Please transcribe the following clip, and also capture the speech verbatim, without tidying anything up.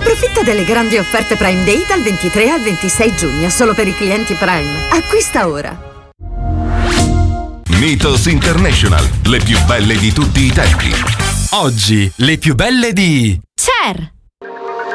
Approfitta delle grandi offerte Prime Day dal ventitré al ventisei giugno, solo per i clienti Prime. Acquista ora. Mythos International, le più belle di tutti i tempi. Oggi, le più belle di Cher.